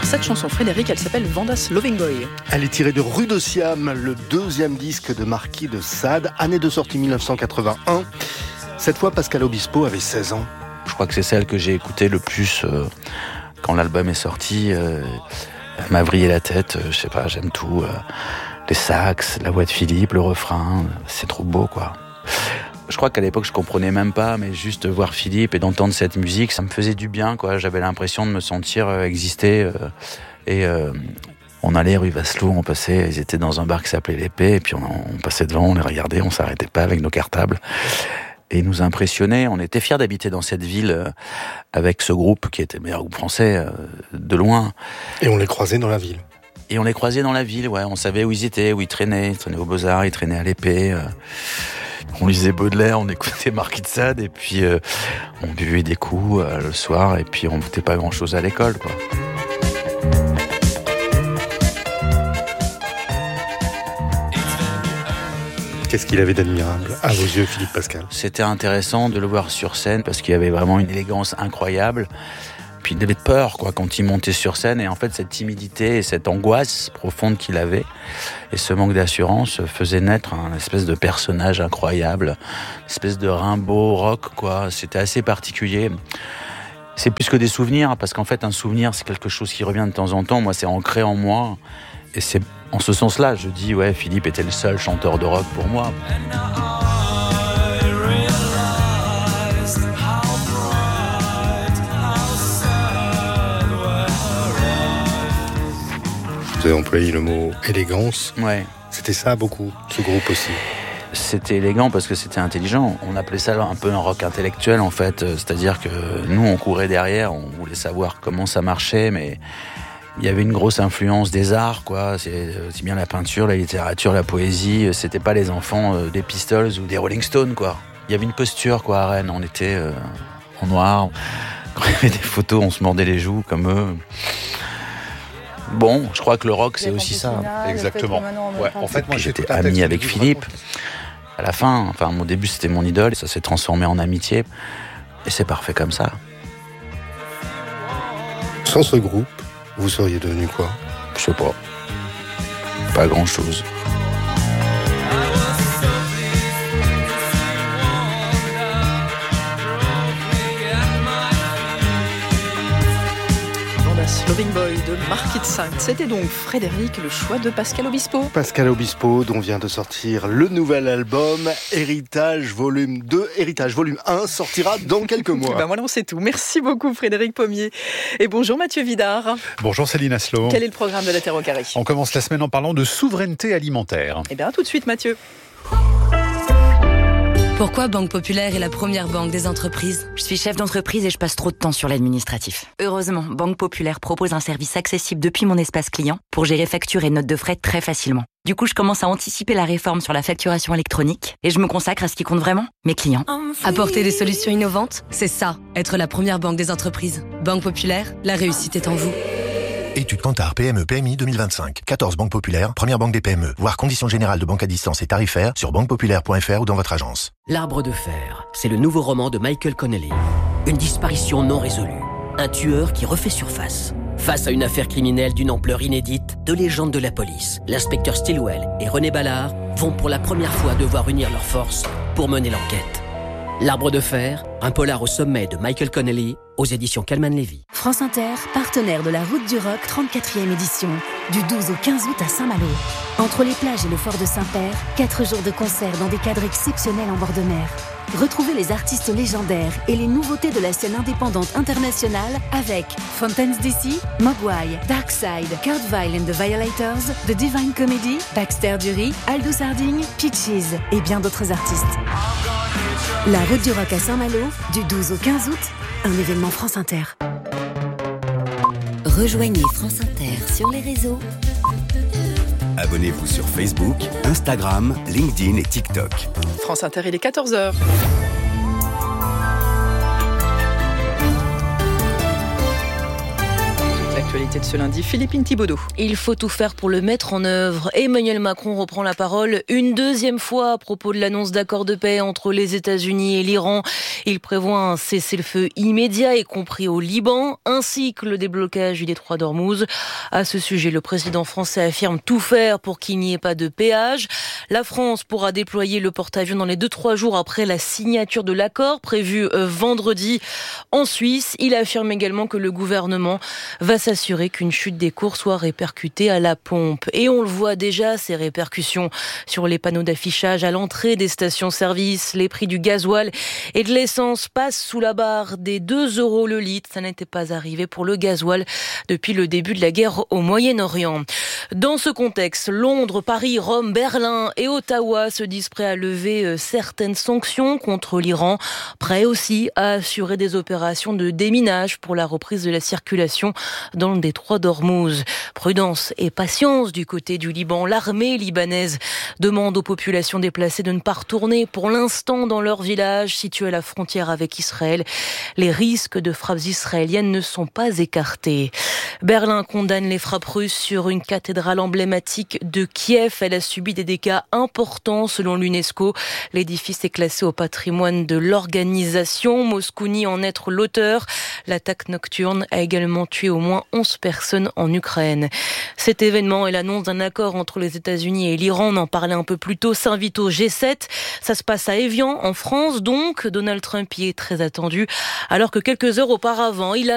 cette chanson, Frédéric, elle s'appelle Vanda's Loving Boy. Elle est tirée de Rue de Siam, le deuxième disque de Marquis de Sade, année de sortie 1981. Cette fois, Pascal Obispo avait 16 ans. Je crois que c'est celle que j'ai écoutée le plus quand l'album est sorti. Elle m'a vrillé la tête, je sais pas, j'aime tout. Les sax, la voix de Philippe, le refrain, c'est trop beau, quoi. Je crois qu'à l'époque, je comprenais même pas, mais juste voir Philippe et d'entendre cette musique, ça me faisait du bien, quoi. J'avais l'impression de me sentir exister. On allait rue Vasselot, on passait, ils étaient dans un bar qui s'appelait l'Épée, et puis on passait devant, on les regardait, on s'arrêtait pas avec nos cartables. Et ils nous impressionnaient. On était fiers d'habiter dans cette ville avec ce groupe qui était le meilleur groupe français de loin. Et on les croisait dans la ville. Et on les croisait dans la ville, ouais. On savait où ils étaient, où ils traînaient. Ils traînaient aux Beaux-Arts, ils traînaient à l'Épée. On lisait Baudelaire, on écoutait Marquis de Sade, et puis on buvait des coups le soir, et puis on foutait pas grand-chose à l'école, quoi. Qu'est-ce qu'il avait d'admirable à vos yeux, Philippe Pascal ? C'était intéressant de le voir sur scène, parce qu'il y avait vraiment une élégance incroyable. Puis il avait peur, quoi, quand il montait sur scène, et en fait cette timidité et cette angoisse profonde qu'il avait et ce manque d'assurance faisait naître un espèce de personnage incroyable, une espèce de Rimbaud rock, quoi. C'était assez particulier. C'est plus que des souvenirs, parce qu'en fait un souvenir c'est quelque chose qui revient de temps en temps. Moi c'est ancré en moi, et c'est en ce sens-là je dis ouais, Philippe était le seul chanteur de rock pour moi. Vous avez employé le mot élégance. Ouais. C'était ça beaucoup, ce groupe aussi. C'était élégant parce que c'était intelligent. On appelait ça un peu un rock intellectuel, en fait. C'est-à-dire que nous, on courait derrière, on voulait savoir comment ça marchait, mais il y avait une grosse influence des arts, quoi. C'est bien la peinture, la littérature, la poésie. C'était pas les enfants des Pistols ou des Rolling Stones, quoi. Il y avait une posture, quoi, à Rennes. On était en noir. Quand il y avait des photos, on se mordait les joues comme eux. Bon, je crois que le rock, c'est aussi ça. Exactement. Ouais. En fait, moi, j'étais ami avec Philippe. À la fin, enfin, au début, c'était mon idole. Ça s'est transformé en amitié. Et c'est parfait comme ça. Sans ce groupe, vous seriez devenu quoi ? Je sais pas. Pas grand-chose. Loving Boy de Marquis de Sade. C'était donc Frédéric, le choix de Pascal Obispo. Pascal Obispo, dont vient de sortir le nouvel album Héritage Volume 2. Héritage Volume 1 sortira dans quelques mois. Ben voilà, on sait tout. Merci beaucoup Frédéric Pommier. Et bonjour Mathieu Vidard. Bonjour Céline Aslo. Quel est le programme de la Terre au Carré ? On commence la semaine en parlant de souveraineté alimentaire. Eh bien tout de suite Mathieu. Pourquoi Banque Populaire est la première banque des entreprises ? Je suis chef d'entreprise et je passe trop de temps sur l'administratif. Heureusement, Banque Populaire propose un service accessible depuis mon espace client pour gérer factures et notes de frais très facilement. Du coup, je commence à anticiper la réforme sur la facturation électronique et je me consacre à ce qui compte vraiment, mes clients. Apporter des solutions innovantes, c'est ça, être la première banque des entreprises. Banque Populaire, la réussite est en vous. Étude Kantar PME PMI 2025. 14 banques populaires, première banque des PME. Voir conditions générales de banque à distance et tarifaires sur banquepopulaire.fr ou dans votre agence. L'Arbre de fer, c'est le nouveau roman de Michael Connelly. Une disparition non résolue. Un tueur qui refait surface. Face à une affaire criminelle d'une ampleur inédite, deux légendes de la police, l'inspecteur Stilwell et René Ballard, vont pour la première fois devoir unir leurs forces pour mener l'enquête. L'Arbre de fer, un polar au sommet de Michael Connelly, aux éditions Calman Lévy. France Inter, partenaire de la Route du Rock 34e édition, du 12 au 15 août à Saint-Malo. Entre les plages et le fort de Saint-Père, 4 jours de concerts dans des cadres exceptionnels en bord de mer. Retrouvez les artistes légendaires et les nouveautés de la scène indépendante internationale avec Fountains DC, Mogwai, Darkside, Kurt Vile and the Violators, The Divine Comedy, Baxter Dury, Aldous Harding, Peaches et bien d'autres artistes. La Route du Rock à Saint-Malo, du 12 au 15 août, un événement France Inter. Rejoignez France Inter sur les réseaux. Abonnez-vous sur Facebook, Instagram, LinkedIn et TikTok. France Inter, il est 14h. L'actualité l'actualité de ce lundi. Philippine Thibaudot. Il faut tout faire pour le mettre en œuvre. Emmanuel Macron reprend la parole une deuxième fois à propos de l'annonce d'accord de paix entre les États-Unis et l'Iran. Il prévoit un cessez-le-feu immédiat, y compris au Liban, ainsi que le déblocage du détroit d'Ormuz. À ce sujet, le président français affirme tout faire pour qu'il n'y ait pas de péage. La France pourra déployer le porte-avions dans les 2-3 jours après la signature de l'accord prévu vendredi en Suisse. Il affirme également que le gouvernement va s'assurer qu'une chute des cours soit répercutée à la pompe. Et on le voit déjà, ces répercussions sur les panneaux d'affichage à l'entrée des stations-service. Les prix du gasoil et de l'essence passent sous la barre des 2 € le litre. Ça n'était pas arrivé pour le gasoil depuis le début de la guerre au Moyen-Orient. Dans ce contexte, Londres, Paris, Rome, Berlin et Ottawa se disent prêts à lever certaines sanctions contre l'Iran, prêts aussi à assurer des opérations de déminage pour la reprise de la circulation dans le détroit d'Ormuz. Prudence et patience du côté du Liban. L'armée libanaise demande aux populations déplacées de ne pas retourner pour l'instant dans leur village situé à la frontière avec Israël. Les risques de frappes israéliennes ne sont pas écartés. Berlin condamne les frappes russes sur une cathédrale emblématique de Kiev. Elle a subi des dégâts importants selon l'UNESCO. L'édifice est classé au patrimoine de l'organisation. Moscou nie en être l'auteur. L'attaque nocturne a également tué au moins 11 personnes en Ukraine. Cet événement et l'annonce d'un accord entre les États-Unis et l'Iran, on en parlait un peu plus tôt, s'invite au G7. Ça se passe à Évian, en France, donc. Donald Trump y est très attendu, alors que quelques heures auparavant, il a